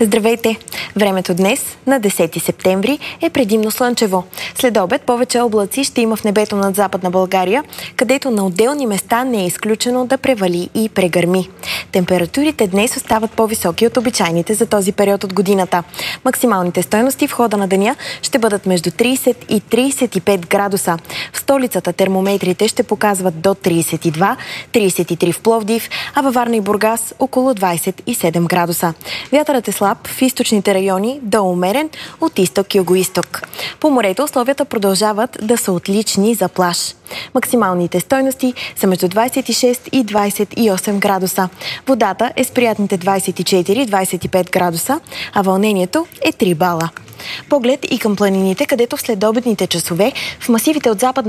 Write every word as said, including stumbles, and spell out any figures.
Здравейте! Времето днес, на десети септември, е предимно слънчево. След обед повече облаци ще има в небето над Западна България, където на отделни места не е изключено да превали и прегърми. Температурите днес остават по-високи от обичайните за този период от годината. Максималните стойности в хода на деня ще бъдат между трийсет и трийсет и пет градуса. В столицата термометрите ще показват до трийсет и два, трийсет и три в Пловдив, а във Варна и Бургас около двайсет и седем градуса. Вятърът е слаб в източните райони, до умерен от изток и югоизток. По морето условията продължават да са отлични за плаж. Максималните стойности са между двайсет и шест и двайсет и осем градуса. Водата е с приятните двайсет и четири - двайсет и пет градуса, а вълнението е три бала. Поглед и към планините, където в следобедните часове в масивите от Западна